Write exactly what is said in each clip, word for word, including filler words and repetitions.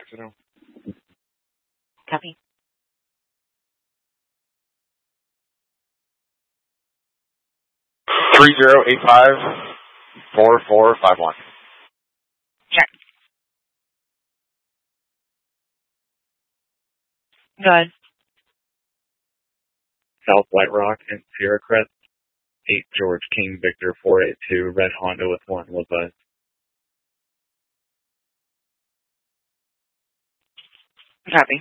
Copy. Three zero eight five four four five one. Check. Good. South White Rock and Sierra Crest, eight George King Victor four eight two, red Honda with one was a Copy.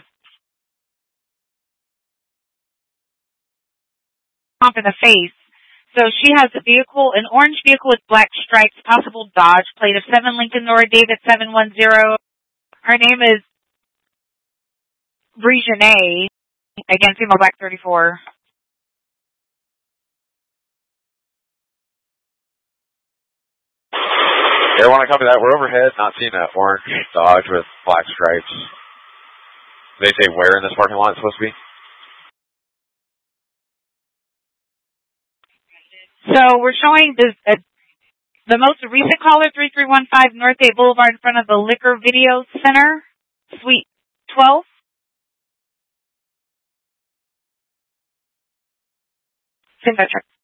Pump in the face. So she has a vehicle, an orange vehicle with black stripes, possible Dodge, plate of seven Lincoln Nora David seven one zero. Her name is Brigitte, again, female black thirty-four. Yeah, I want to copy that. We're overhead, not seeing that orange Dodge with black stripes. They say where in this parking lot it's supposed to be? So we're showing this, uh, the most recent caller, three three one five North eighth Boulevard in front of the Liquor Video Center, Suite twelve. Send that check.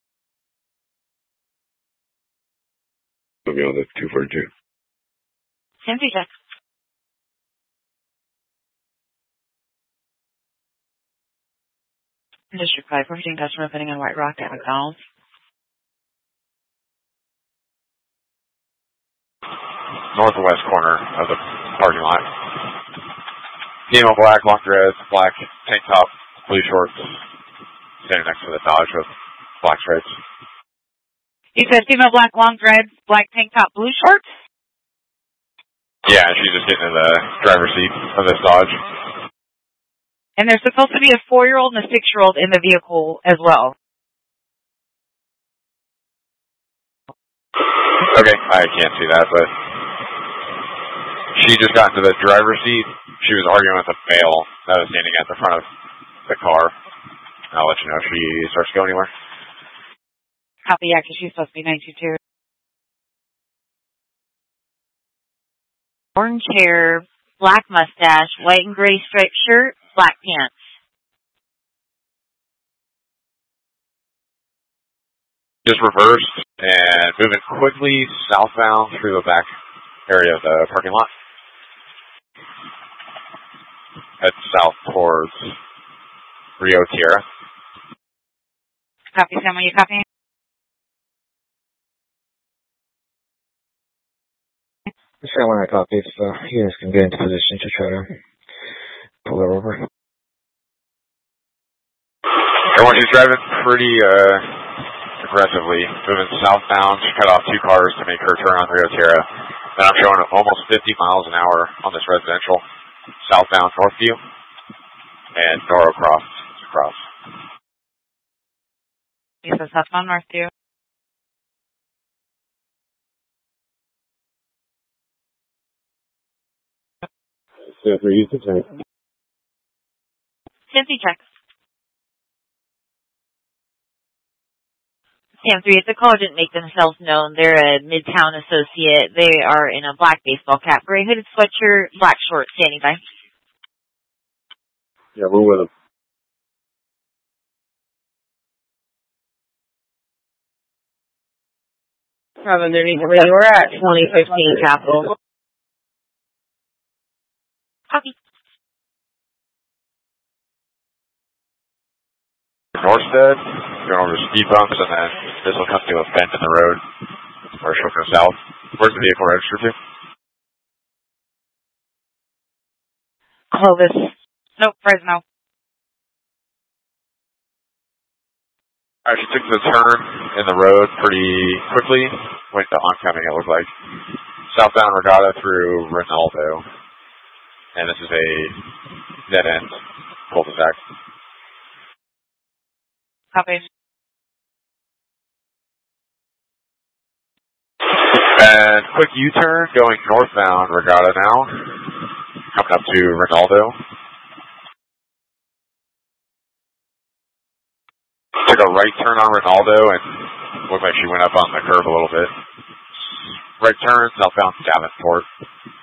Put me on the two forty-two. Send check. District five, fourteen customer putting in White Rock at McDonald's. Northwest corner of the parking lot. Female black, long dress, black tank top, blue shorts, standing next to the Dodge with black stripes. You said female black, long dreads, black tank top, blue shorts? Yeah, she's just getting in the driver's seat of this Dodge. And there's supposed to be a four-year-old and a six-year-old in the vehicle as well. Okay, I can't see that, but she just got into the driver's seat. She was arguing with a male that was standing at the front of the car. I'll let you know if she starts to go anywhere. Copy, yeah, because she's supposed to be nine two two. Orange hair, black mustache, white and gray striped shirt, black pants. Just reversed and moving quickly southbound through the back area of the parking lot. Head south towards Rio Tierra. Copy, someone you copy? So when I copy, if uh, you guys can get into position to try to pull her over. Everyone, she's driving pretty uh, aggressively, moving southbound. She cut off two cars to make her turn on Rio Tierra. Then I'm showing almost fifty miles an hour on this residential, southbound Northview, and Norcross across. He says southbound Northview. So if we're used to tank. Cincy checks. Sam three, if the caller didn't make themselves known, they're a Midtown associate. They are in a black baseball cap, gray hooded sweatshirt, black shorts, standing by. Yeah, we're with them. From underneath the radio, we're at twenty fifteen Capitol. Copy. Norstead, going over speed bumps, and then this will come to a bend in the road, or she'll go south. Where's the vehicle registered to? Clovis. Nope, Fresno. Alright, she took the turn in the road pretty quickly. Went to oncoming, it looked like. Southbound Regatta through Ronaldo. And this is a dead end cul-de-sac. Copy. And quick U-turn going northbound Regatta now. Coming up to Ronaldo. Took a right turn on Ronaldo and looked like she went up on the curve a little bit. Right turn, southbound Davenport.